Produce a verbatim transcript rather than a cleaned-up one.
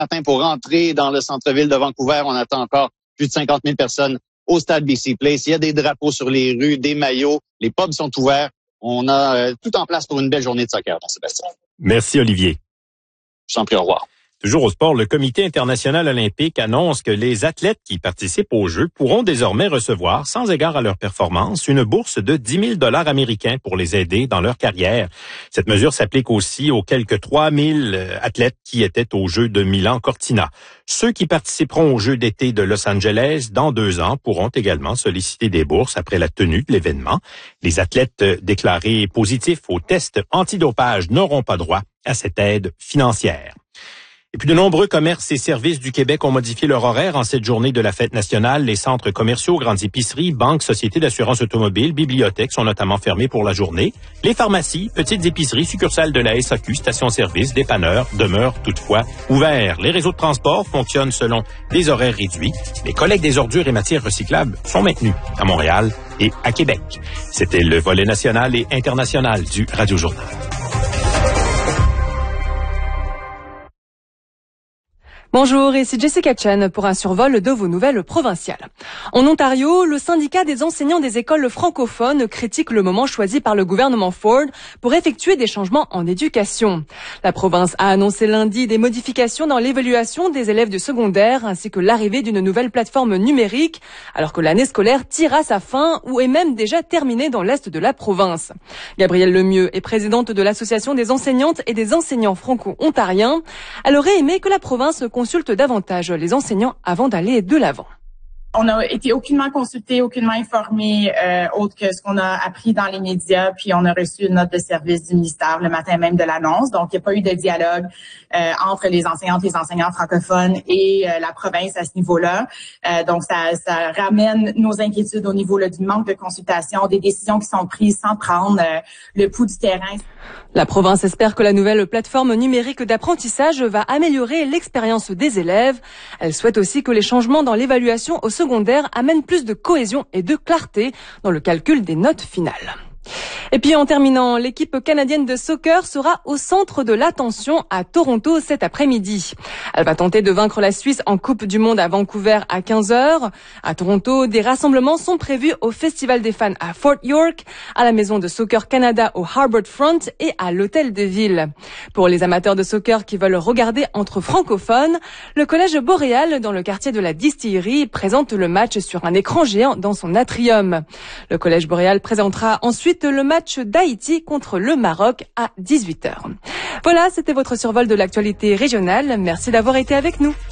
matin pour rentrer dans le centre-ville de Vancouver. On attend encore plus de cinquante mille personnes au stade B C Place. Il y a des drapeaux sur les rues, des maillots. Les pubs sont ouverts. On a euh, tout en place pour une belle journée de soccer, Jean-Sébastien. Merci, Olivier. Je t'en prie, au revoir. Toujours au sport, le Comité international olympique annonce que les athlètes qui participent aux Jeux pourront désormais recevoir, sans égard à leur performance, une bourse de dix mille dollars américains pour les aider dans leur carrière. Cette mesure s'applique aussi aux quelques trois mille athlètes qui étaient aux Jeux de Milan-Cortina. Ceux qui participeront aux Jeux d'été de Los Angeles dans deux ans pourront également solliciter des bourses après la tenue de l'événement. Les athlètes déclarés positifs au test antidopage n'auront pas droit à cette aide financière. Et puis de nombreux commerces et services du Québec ont modifié leur horaire en cette journée de la fête nationale. Les centres commerciaux, grandes épiceries, banques, sociétés d'assurance automobile, bibliothèques sont notamment fermés pour la journée. Les pharmacies, petites épiceries, succursales de la S A Q, stations-service, dépanneurs demeurent toutefois ouverts. Les réseaux de transport fonctionnent selon des horaires réduits. Les collectes des ordures et matières recyclables sont maintenues à Montréal et à Québec. C'était le volet national et international du Radio Journal. Bonjour, ici Jessica Chen pour un survol de vos nouvelles provinciales. En Ontario, le syndicat des enseignants des écoles francophones critique le moment choisi par le gouvernement Ford pour effectuer des changements en éducation. La province a annoncé lundi des modifications dans l'évaluation des élèves du secondaire ainsi que l'arrivée d'une nouvelle plateforme numérique alors que l'année scolaire tire à sa fin ou est même déjà terminée dans l'est de la province. Gabrielle Lemieux est présidente de l'Association des enseignantes et des enseignants franco-ontariens. Elle aurait aimé que la province consulte davantage les enseignants avant d'aller de l'avant. On n'a été aucunement consulté, aucunement informé, euh, autre que ce qu'on a appris dans les médias, puis on a reçu une note de service du ministère le matin même de l'annonce. Donc, il n'y a pas eu de dialogue euh, entre les enseignantes et les enseignants francophones et euh, la province à ce niveau-là. Euh, donc, ça, ça ramène nos inquiétudes au niveau là, du manque de consultation, des décisions qui sont prises sans prendre euh, le pouls du terrain. La province espère que la nouvelle plateforme numérique d'apprentissage va améliorer l'expérience des élèves. Elle souhaite aussi que les changements dans l'évaluation au secondaire amènent plus de cohésion et de clarté dans le calcul des notes finales. Et puis en terminant, l'équipe canadienne de soccer sera au centre de l'attention à Toronto cet après-midi. Elle va tenter de vaincre la Suisse en Coupe du Monde à Vancouver à quinze heures. À Toronto, des rassemblements sont prévus au Festival des fans à Fort York, à la Maison de Soccer Canada au Harbour Front et à l'Hôtel de Ville. Pour les amateurs de soccer qui veulent regarder entre francophones, le Collège Boréal dans le quartier de la Distillerie présente le match sur un écran géant dans son atrium. Le Collège Boréal présentera ensuite le match d'Haïti contre le Maroc à dix-huit heures. Voilà, c'était votre survol de l'actualité régionale. Merci d'avoir été avec nous.